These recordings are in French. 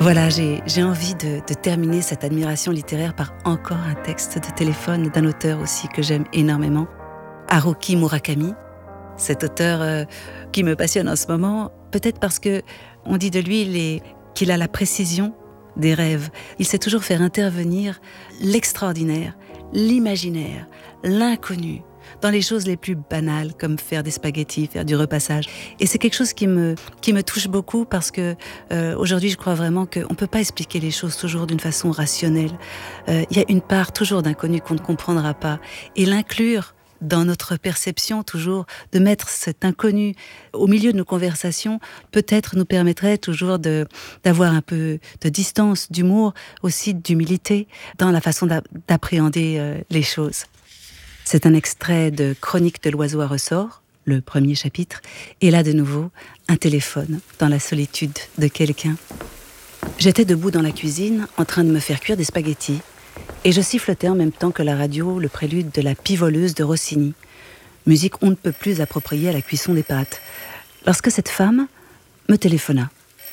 Voilà, j'ai envie de terminer cette admiration littéraire par encore un texte de téléphone d'un auteur aussi que j'aime énormément, Haruki Murakami. Cet auteur qui me passionne en ce moment, peut-être parce que on dit de lui qu'il a la précision des rêves. Il sait toujours faire intervenir l'extraordinaire, l'imaginaire, l'inconnu, dans les choses les plus banales, comme faire des spaghettis, faire du repassage. Et c'est quelque chose qui me touche beaucoup parce que aujourd'hui, je crois vraiment qu'on ne peut pas expliquer les choses toujours d'une façon rationnelle. Il y a une part toujours d'inconnu qu'on ne comprendra pas. Et l'inclure dans notre perception toujours, de mettre cet inconnu au milieu de nos conversations, peut-être nous permettrait toujours d'avoir un peu de distance, d'humour, aussi d'humilité dans la façon d'appréhender les choses. C'est un extrait de Chronique de l'oiseau à ressort, le premier chapitre, et là de nouveau, un téléphone dans la solitude de quelqu'un. J'étais debout dans la cuisine, en train de me faire cuire des spaghettis, et je sifflotais en même temps que la radio le prélude de La Pivoleuse de Rossini, musique on ne peut plus appropriée à la cuisson des pâtes, lorsque cette femme me téléphona.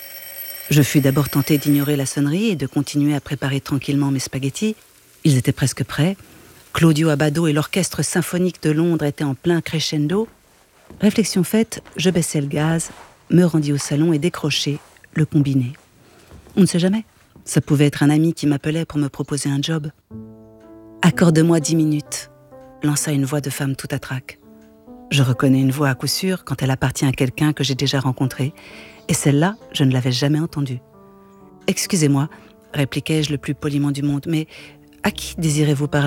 Je fus d'abord tentée d'ignorer la sonnerie et de continuer à préparer tranquillement mes spaghettis. Ils étaient presque prêts. Claudio Abbado et l'orchestre symphonique de Londres étaient en plein crescendo. Réflexion faite, je baissai le gaz, me rendis au salon et décrochai le combiné. On ne sait jamais. Ça pouvait être un ami qui m'appelait pour me proposer un job. « Accorde-moi 10 minutes », lança une voix de femme tout à trac. Je reconnais une voix à coup sûr quand elle appartient à quelqu'un que j'ai déjà rencontré, et celle-là, je ne l'avais jamais entendue. « Excusez-moi », répliquai-je le plus poliment du monde, « mais à qui désirez-vous parler ?»«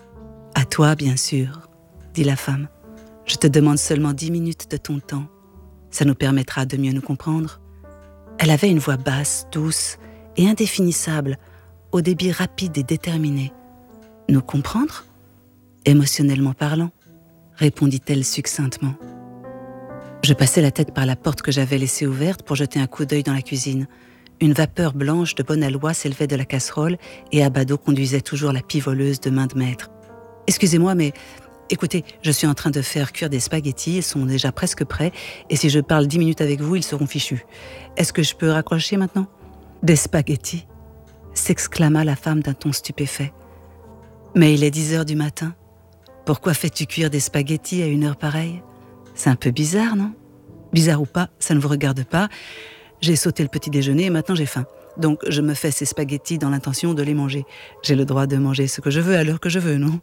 À toi, bien sûr, » dit la femme. « Je te demande seulement 10 minutes de ton temps. Ça nous permettra de mieux nous comprendre. » Elle avait une voix basse, douce et indéfinissable, au débit rapide et déterminé. « Nous comprendre ? Émotionnellement parlant, » répondit-elle succinctement. Je passai la tête par la porte que j'avais laissée ouverte pour jeter un coup d'œil dans la cuisine. Une vapeur blanche de bonne aloi s'élevait de la casserole et Abbado conduisait toujours la pivoleuse de main de maître. « Excusez-moi, mais écoutez, je suis en train de faire cuire des spaghettis, ils sont déjà presque prêts, et si je parle 10 minutes avec vous, ils seront fichus. Est-ce que je peux raccrocher maintenant ?»« Des spaghettis ?» s'exclama la femme d'un ton stupéfait. « Mais il est 10 heures du matin. Pourquoi fais-tu cuire des spaghettis à une heure pareille ? C'est un peu bizarre, non ? Bizarre ou pas, ça ne vous regarde pas. J'ai sauté le petit déjeuner et maintenant j'ai faim. Donc je me fais ces spaghettis dans l'intention de les manger. J'ai le droit de manger ce que je veux à l'heure que je veux, non ?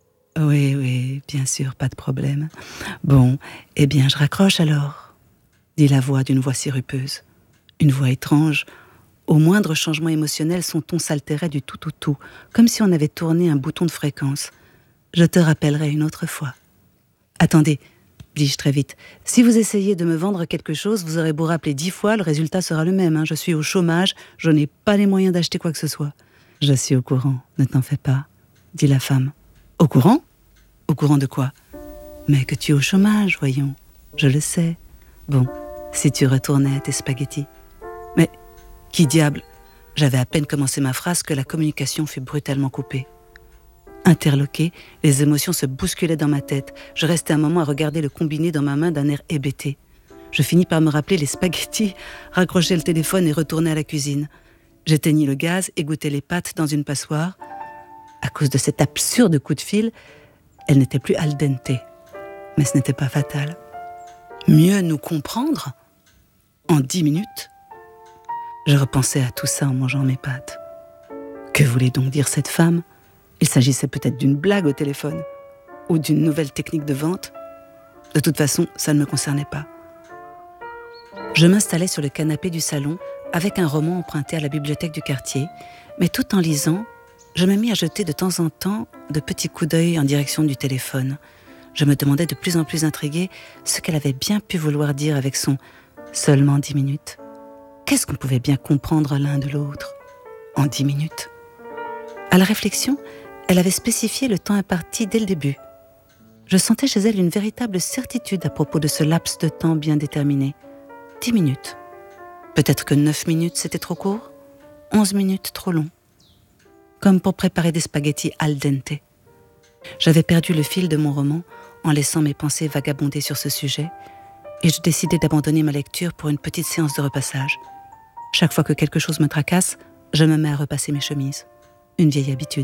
Oui, bien sûr, pas de problème. Bon, eh bien je raccroche alors, dit la voix d'une voix sirupeuse. Une voix étrange. Au moindre changement émotionnel, son ton s'altérait du tout au tout, comme si on avait tourné un bouton de fréquence. Je te rappellerai une autre fois. Attendez, dis-je très vite. Si vous essayez de me vendre quelque chose, vous aurez beau rappeler 10 fois, le résultat sera le même. Je suis au chômage, je n'ai pas les moyens d'acheter quoi que ce soit. Je suis au courant, ne t'en fais pas, dit la femme. Au courant ? Au courant de quoi ? Mais que tu es au chômage, voyons. Je le sais. Bon, si tu retournais à tes spaghettis. Mais qui diable ? J'avais à peine commencé ma phrase que la communication fut brutalement coupée. Interloquée, les émotions se bousculaient dans ma tête. Je restais un moment à regarder le combiné dans ma main d'un air hébété. Je finis par me rappeler les spaghettis, raccrocher le téléphone et retourner à la cuisine. J'éteignis le gaz, égoutai les pâtes dans une passoire. À cause de cet absurde coup de fil, elle n'était plus al dente. Mais ce n'était pas fatal. Mieux nous comprendre ? En 10 minutes ? Je repensais à tout ça en mangeant mes pâtes. Que voulait donc dire cette femme ? Il s'agissait peut-être d'une blague au téléphone, ou d'une nouvelle technique de vente. De toute façon, ça ne me concernait pas. Je m'installais sur le canapé du salon avec un roman emprunté à la bibliothèque du quartier, mais tout en lisant, je me mis à jeter de temps en temps de petits coups d'œil en direction du téléphone. Je me demandais de plus en plus intriguée ce qu'elle avait bien pu vouloir dire avec son « seulement 10 minutes ». Qu'est-ce qu'on pouvait bien comprendre l'un de l'autre en 10 minutes ? À la réflexion, elle avait spécifié le temps imparti dès le début. Je sentais chez elle une véritable certitude à propos de ce laps de temps bien déterminé. 10 minutes. Peut-être que 9 minutes c'était trop court, 11 minutes trop long. Comme pour préparer des spaghettis al dente. J'avais perdu le fil de mon roman en laissant mes pensées vagabonder sur ce sujet et je décidai d'abandonner ma lecture pour une petite séance de repassage. Chaque fois que quelque chose me tracasse, je me mets à repasser mes chemises. Une vieille habitude.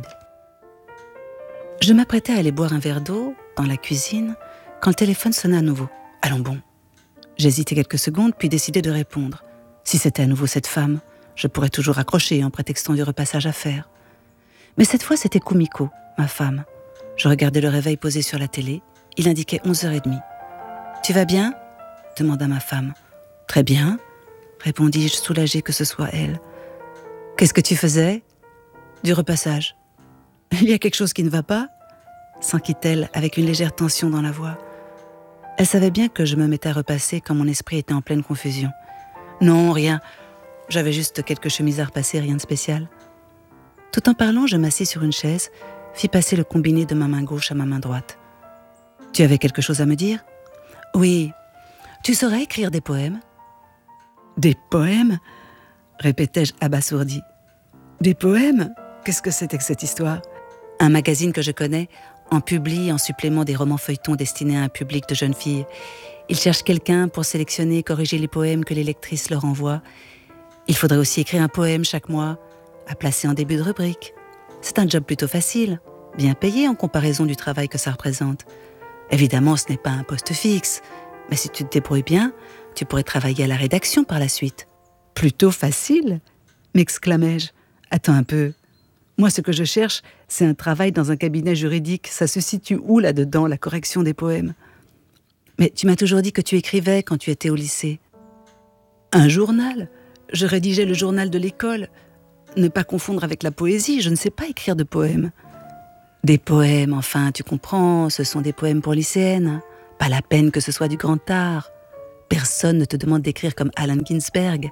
Je m'apprêtais à aller boire un verre d'eau dans la cuisine quand le téléphone sonna à nouveau. Allons bon. J'hésitais quelques secondes puis décidai de répondre. Si c'était à nouveau cette femme, je pourrais toujours raccrocher en prétextant du repassage à faire. Mais cette fois, c'était Kumiko, ma femme. Je regardais le réveil posé sur la télé. Il indiquait 11h30. « Tu vas bien ?» demanda ma femme. « Très bien, » répondis-je, soulagée que ce soit elle. « Qu'est-ce que tu faisais ?»« Du repassage. »« Il y a quelque chose qui ne va pas ?» s'inquiète-t-elle avec une légère tension dans la voix. Elle savait bien que je me mettais à repasser quand mon esprit était en pleine confusion. « Non, rien. J'avais juste quelques chemises à repasser, rien de spécial. » Tout en parlant, je m'assis sur une chaise, fis passer le combiné de ma main gauche à ma main droite. « Tu avais quelque chose à me dire ?»« Oui. Tu saurais écrire des poèmes ?»« Des poèmes ?» répétai-je abasourdi. « Des poèmes ? Qu'est-ce que c'était que cette histoire ?» Un magazine que je connais en publie en supplément des romans feuilletons destinés à un public de jeunes filles. Ils cherchent quelqu'un pour sélectionner et corriger les poèmes que les lectrices leur envoient. Il faudrait aussi écrire un poème chaque mois, à placer en début de rubrique. C'est un job plutôt facile, bien payé en comparaison du travail que ça représente. Évidemment, ce n'est pas un poste fixe, mais si tu te débrouilles bien, tu pourrais travailler à la rédaction par la suite. « Plutôt facile ?» m'exclamai-je. « Attends un peu. Moi, ce que je cherche, c'est un travail dans un cabinet juridique. Ça se situe où là-dedans, la correction des poèmes ? Mais tu m'as toujours dit que tu écrivais quand tu étais au lycée. » Un journal ? Je rédigeais le journal de l'école. Ne pas confondre avec la poésie, je ne sais pas écrire de poèmes. Des poèmes, enfin, tu comprends, ce sont des poèmes pour lycéennes. Pas la peine que ce soit du grand art. Personne ne te demande d'écrire comme Allen Ginsberg.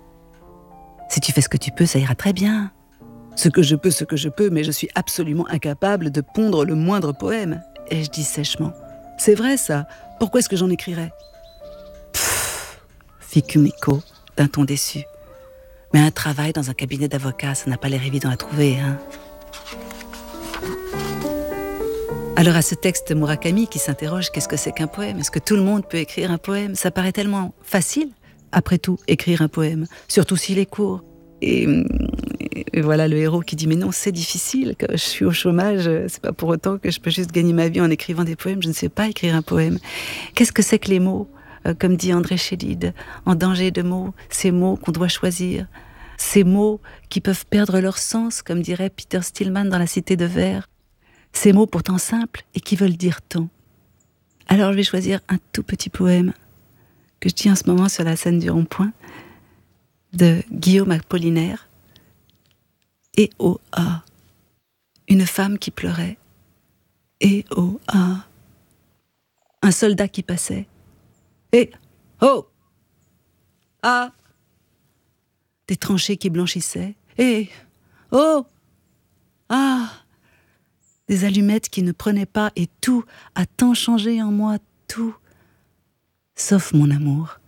Si tu fais ce que tu peux, ça ira très bien. Ce que je peux, mais je suis absolument incapable de pondre le moindre poème. Et je dis sèchement, c'est vrai ça, pourquoi est-ce que j'en écrirais ? Pfff, fit Kumiko d'un ton déçu. Mais un travail dans un cabinet d'avocat, ça n'a pas l'air évident à trouver, hein. Alors à ce texte de Murakami qui s'interroge, qu'est-ce que c'est qu'un poème ? Est-ce que tout le monde peut écrire un poème ? Ça paraît tellement facile, après tout, écrire un poème, surtout s'il est court. Et voilà le héros qui dit, mais non, c'est difficile, que je suis au chômage, c'est pas pour autant que je peux juste gagner ma vie en écrivant des poèmes, je ne sais pas écrire un poème. Qu'est-ce que c'est que les mots ? Comme dit André Chédid, en danger de mots, ces mots qu'on doit choisir, ces mots qui peuvent perdre leur sens, comme dirait Peter Stillman dans La Cité de Verre, ces mots pourtant simples et qui veulent dire tant. Alors je vais choisir un tout petit poème que je dis en ce moment sur la scène du Rond-Point, de Guillaume Apollinaire, et oh ah, une femme qui pleurait, et oh ah, un soldat qui passait, et oh ah, des tranchées qui blanchissaient, et oh ah, des allumettes qui ne prenaient pas, et tout a tant changé en moi, tout, sauf mon amour.